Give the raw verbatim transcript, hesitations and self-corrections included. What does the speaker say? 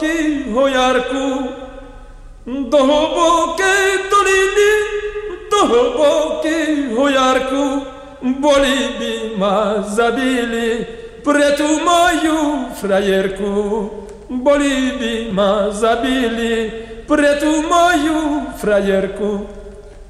głęboki hojarku, do głębokiej doliny, do głębokiej hojarku, bolibi ma zabili, pretu moją frajerku, bolibi ma zabili, pretu moją frajerku.